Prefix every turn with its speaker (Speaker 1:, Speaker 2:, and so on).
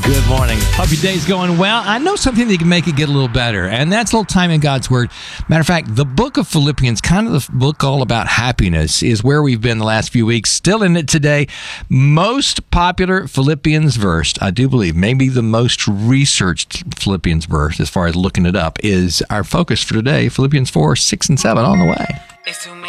Speaker 1: Good morning. Hope your day's going well. I know something that can make it get a little better, and that's a little time in God's Word. Matter of fact, the book of Philippians, kind of the book all about happiness, is where we've been the last few weeks. Still in it today. Most popular Philippians verse, I do believe, maybe the most researched Philippians verse, as far as looking it up, is our focus for today, Philippians 4, 6, and 7, on the way.